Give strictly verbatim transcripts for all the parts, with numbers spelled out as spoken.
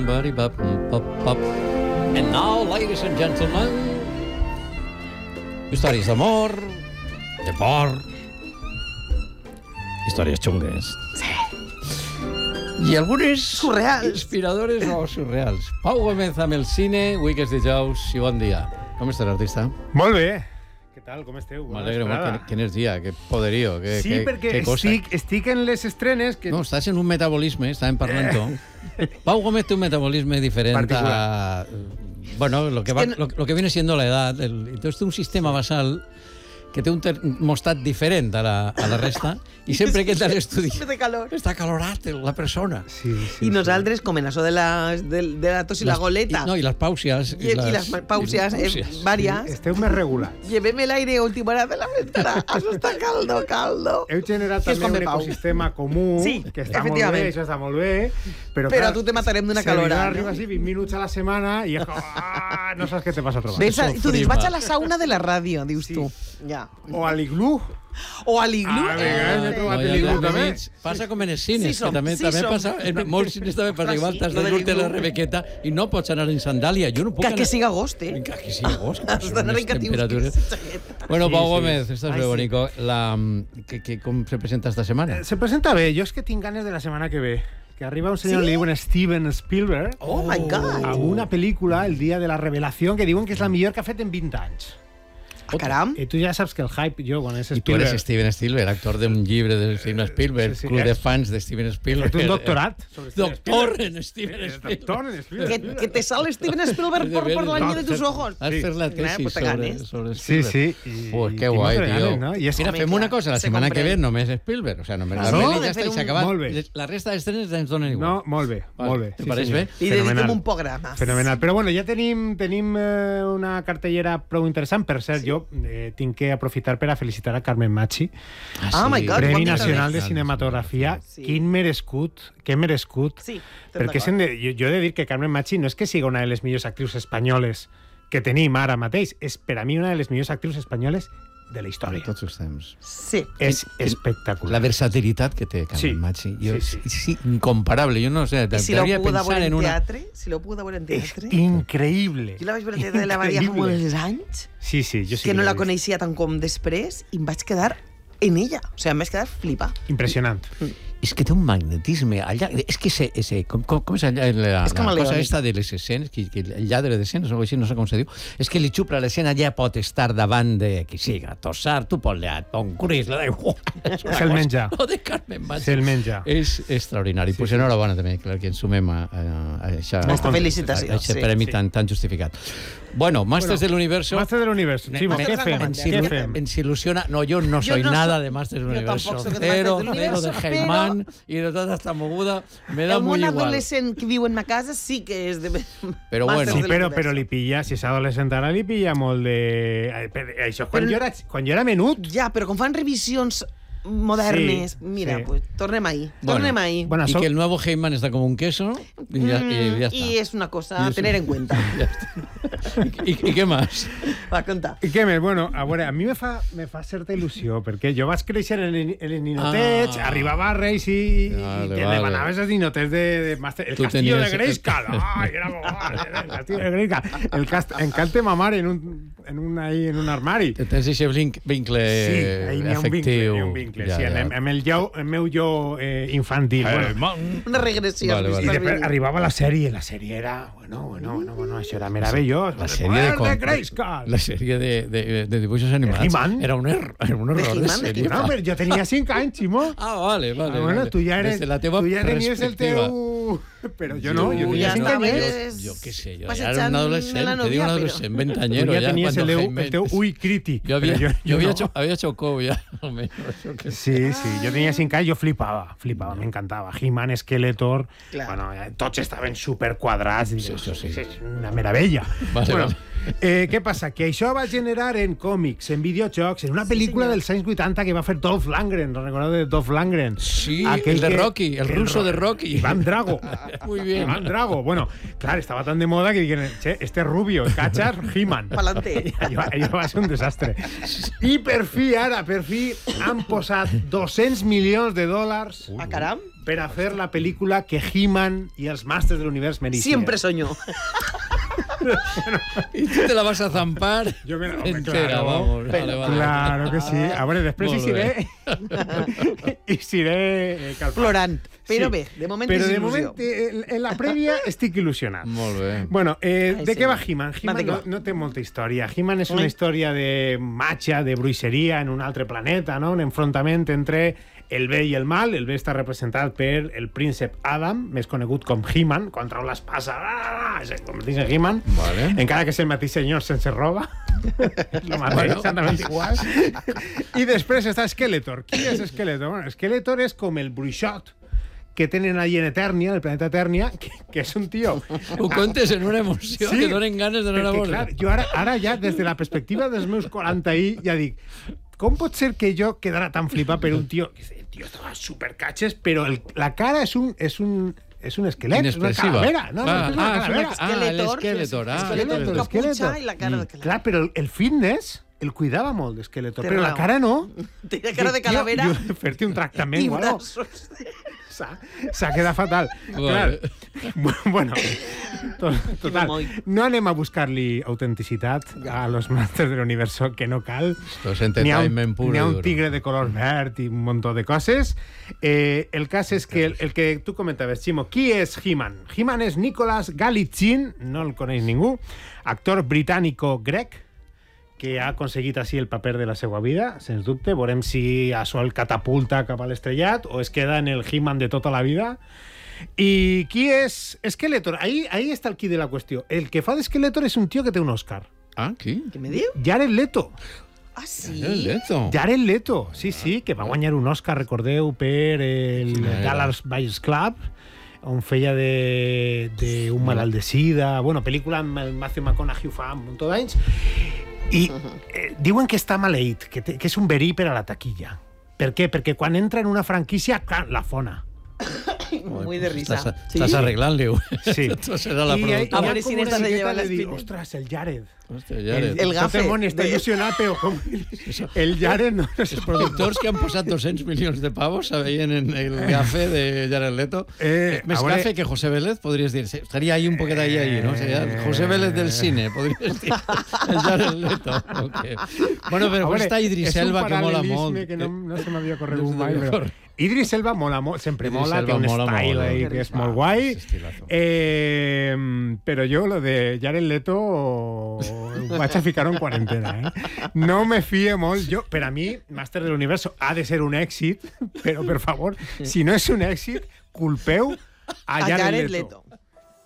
And now, ladies and gentlemen, històries d'amor, de por, històries xungues. Sí. I algunes... Surreals. Inspiradores o surreals. Pau Gómez amb el cine, avui que és dijous, i bon dia. Com estàs, artista? Molt bé. Què tal? Com esteu? M'alegro molt. Que, quin energia, que poderío, que, sí, que, perquè que cosa. estic, estic en les estrenes... Que... No, estàs en un metabolisme, estàvem parlant-ho. Pau Gómez té un metabolisme diferent particular. a... Bueno, lo que, va, lo, lo que viene siendo la edad. El, entonces, té un sistema basal que té un termostat diferent a la, a la resta i sempre que entra a l'estudi està calorat la persona. Sí, sí, I nosaltres, sí. com en això de la, de, de la tos i les, la goleta. I, no, i les pàusies. I, i, les, i les pàusies, i les pàusies. Eh, varias. Sí, esteu més regulats. Llevem el aire última hora de la ventana. Això està caldo, caldo. Heu generat també un Pau. Ecosistema comú, sí, que està molt bé, això està molt bé, però, però clar, tu te matarem d'una calora. Arriba així vint minuts a la setmana i és com, ah, no saps què te vas a trobar. Ves a, tu dius, vaig a la sauna de la ràdio, dius sí. tu. Ja. O a l'iglú. O a l'iglú. Ah, eh, he trobat l'iglú també. Passa com en els cines, sí som, que també, sí també som. passa, en molts cines també passa igual, t'has de dur-te la rebequeta i no pots anar en sandàlia. Jo no puc que, anar... que siga agost, eh? Que, que siga agost. Has d'anar en catius. Bueno, sí, Pau sí. Gómez, estàs bé, bonico. La, que, que, com se presenta esta setmana? Se presenta bé. Jo és que tinc ganes de la setmana que ve. Que arriba un senyor, ¿sí? Le diuen Steven Spielberg. Oh, my God. Amb una pel·lícula, El dia de la revelació, que diuen que és la millor que ha fet en vint anys. Ah, caram. I tu ja saps que el hype, jo, quan és Spielberg... I tu eres Steven Spielberg, actor d'un llibre de Steven Spielberg, sí, sí, club sí. de fans de Steven Spielberg. És un doctorat. Doctor en Steven Spielberg. Doctor en Spielberg. Que, que te sale Steven Spielberg por, por la niña de tus ojos. Has fet la tesis pues sobre, sobre sí, Spielberg. Sí, sí. Pues qué guai, tio. ¿no? I és... Mira, fem una cosa, la setmana que ve només Spielberg. O sea, només la pel·li ja està i s'ha acabat. La resta d'estrenes ens donen igual. No, molt bé, molt bé. Te pareix bé? I dediquem un programa. Fenomenal. Però bueno, ja tenim, tenim eh, una cartellera prou interessant. Per cert, jo eh, tinc que aprofitar per a felicitar a Carmen Machi. Ah, sí. Oh my God, Premi Nacional de Cinematografia. Sí. Quin merescut, que merescut. Sí, perquè de, jo, jo he de dir que Carmen Machi no és que siga una de les millors actrius espanyoles que tenim ara mateix, és per a mi una de les millors actrius espanyoles de la història. De tots els temps. Sí. És espectacular. La versatilitat que té Carmen sí. Machi. Jo, sí, sí. sí, incomparable. Jo no sé, I si l'ho puc veure en una... teatre? Si l'ho puc veure en teatre? És increïble. Jo la vaig veure en teatre de la Badia fa molts anys. Sí, sí, jo sí que no la coneixia tant com després i em vaig quedar en ella. O sigui, em vaig quedar flipar. Impressionant. Mm. És que té un magnetisme allà. És que ese, ese, com, com, com és allà, la, és la cosa esta de les escenes, que, que el lladre d'escenes o així, no sé com se diu, és que li xupla l'escena, ja pot estar davant de qui siga, Tossar, tu pot-li a Tom Cruise, la da igual. Se'l menja. Lo de Carmen Machi. Se'l menja. És extraordinari. Sí, pues sí. Enhorabona també, clar, que ens sumem a, a, a, a, a felicitació. A aquest premi sí. tan, tan justificat. Bueno, Masters bueno, del Universo. Masters del Universo. Sí, ¿qué fem? Ens, il fem? Ens ilusiona. No, yo no soy yo no nada so... de Masters del Universo. Cero, cero de Heyman y de toda esta moguda. Me da muy igual. El món adolescent que viu en ma casa sí que és de... Però bueno. Sí, però, però li pilla, si és adolescent ara, li pilla molt de... Això quan, però... jo, era, quan jo era menut. Ja, però com fan revisions modernes, sí, mira, sí. Pues tornem ahí, tornem bueno, ahí. Bueno, y so... que el nuevo Heyman está como un queso y ya, mm, y ya está. Y es una cosa a tener en cuenta. ¿Y, y, ¿Y qué más? Va, conta. I què més? Bueno, a veure, a mi me fa, me fa certa il·lusió, perquè jo vaig créixer en, en els ninotets, ah. arribava a Reis i, vale, i que vale. demanaves els ninotets de, de Master... El tu castillo de Grayskull. El... Ai, era molt... El castillo de Grayskull. El cast... Encante mamar en un, en un, ahí, en un armari. Tens aquest vincle sí, ahí afectiu. Hi ha un vincle, ja, sí, ja. Amb, amb el, jo, el meu jo eh, infantil. Eh, bueno. Una regressió. Vale, vale. I després arribava la sèrie, la sèrie era... Bueno, bueno, bueno, bueno això era meravellós. La sèrie de, de Grayskull. La sèrie de, de, de dibuixos animats. Era un error, era un error de, de sèrie. No, però jo tenia cinc anys, Ximo. Ah, vale, vale. Ah, bueno, tu ja, eres, la teva tu ja tenies el teu... Però jo no, jo tenia cinc anys. Jo què sé, jo ja era un adolescent, te digo un adolescent ventañero. Tu ja tenies el teu, el teu ull crític. Jo havia, jo, jo havia, no. havia xocó ja, almenys. Sí, sí, jo tenia cinc anys, jo flipava, flipava, m'encantava. He-Man, Skeletor, bueno, tots estaven superquadrats, sí, sí, sí. És una meravella. Vale, bueno, vale. Eh, què passa? Que això va generar en còmics, en videojocs, en una pel·lícula sí, dels anys vuitanta que va fer Dolph Lundgren, ¿no recordeu de Dolph Lundgren? Sí, aquell el de que, Rocky, el ruso de Rocky. Iván Drago. Muy bien. Iván Drago. Bueno, clar, estava tan de moda que diuen, che, este rubio, cachas, He-Man. Palante. Allò, allò va ser un desastre. I per fi, ara, per fi, han posat dos-cents milions de dòlars ah, caram. per a fer la pel·lícula que He-Man i els Masters de l'Univers mereixien. Siempre soñó. Y tú te la vas a zampar Yo me la entera, claro, vamos. Vale, vale. Claro que sí. A veure, després hi seré... hi seré eh, calpant. Plorant. Però Sí. bé, de moment Però és de il·lusió. moment, eh, en la prèvia, estic il·lusionat. Molt bé. Bueno, eh, Ai, de sí. què va He-Man? Va, He-Man de què no, va? no té molta història. He-Man és una Ui. història de matxa, de bruixeria en un altre planeta, no? Un enfrontament entre el bé i el mal. El bé està representat per el príncep Adam, més conegut com He-Man, quan trau l'espasa, ah, es converteix en He-Man, Vale. encara que és el mateix senyor sense roba. Lo mateix, Bueno. exactament igual. I després està Skeletor. Qui és Skeletor? Bueno, Skeletor és com el bruixot que tenen allí en Eternia, en el planeta Eternia, que, que és un tio... Ho contes en una emoció Sí, que donen ganes d'anar a perquè, veure. clar, jo ara, ara ja, des de la perspectiva dels meus quaranta i, ja dic, com pot ser que jo quedara tan flipat per un tio... Que el tio estava supercatxes, però el, la cara és un... És un és un esquelet, és una Inexpressiva. calavera. No, no, Ah, és una ah, és una- calavera. ah, Skeletor, l'Skeletor, ah, Skeletor, Skeletor, caputxa Skeletor. i la cara de Clar, però el, el fitness el cuidava molt d'Skeletor, Té però la raó. cara no. Tenia cara de Dic, tio, calavera Jo, jo fer-te un tractament i o algo. braços. S'ha s'ha quedat fatal. Vale. Clar, bueno, to- total, moll. no anem a buscar-li autenticitat a los Masters de l'Universo, que no cal. Esto es N'hi ha un, entertainment puro n'hi ha y un duro. tigre de color verd i un montón de coses. Eh, el cas és que el, el que tu comentaves, Ximo, qui és He-Man? He-Man és Nicholas Galitzine, no el coneix ningú, actor britànico-grec, que ha aconseguit així el paper de la seva vida, sens dubte. Veurem si això el catapulta cap a l'estrellat o es queda en el He-Man de tota la vida. I qui és Skeletor? Ahí, ahí està el qui de la qüestió. El que fa d'Skeletor és un tio que té un Oscar. Ah, qui? Què me diu? Jared Leto. Ah, sí? El Leto. Jared Leto, sí, sí, que va guanyar un Oscar, recordeu, per el Quina era? Dallas Buyers Club, on feia de, de un malalt de sida, bueno, pel·lícula amb el Matthew McConaughey fa un munt d'anys, i eh, diuen que està maleït, que, té, que és un verí per a la taquilla. Per què? Perquè quan entra en una franquícia, clar, la fona. Muy de risa. Estàs, Sí. estàs arreglant-li-ho. Sí. Esto serà la I, productora. hi ha A veure com si una n'estàs de miqueta llevar de les dir, pines. ostres, el Jared. Hòstia, Jared. El gafe. Tot el món està de- il·lusionat, però com... El Jared no és Els productors que han posat doscientos milions de pavos se veien en el gafe de Jared Leto. Eh, Més a veure- gafe que José Vélez, podries dir. Estaria ahí un poquet ahí, ahí, ¿no? Sería el José Vélez del cine, podries dir. El Jared Leto. Okay. Bueno, però A veure, està Idris Elba, que mola molt. És un paral·lelisme que no, no se m'havia corregut No se mai, t'havia però... corregut. Idris Elba mola molt, sempre Idris mola, Elba té un mola style molt, ahí eh? que és Ah, molt guai. és estilazo. Eh, però jo, lo de Jared Leto, ho vaig a ficar en quarantena, eh? No me fie molt. Jo, per a mi, Master de l'Universo ha de ser un èxit, però, per favor, si no és un èxit, culpeu a, A Jared, Jared Leto. Leto.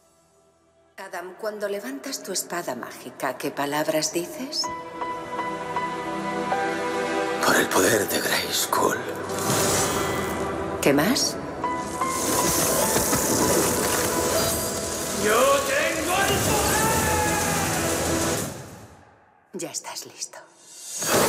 Adam, cuando levantas tu espada mágica, ¿qué palabras dices? Por el poder de Grayskull. ¿Qué más? ¡Yo tengo el poder! Ya estás listo.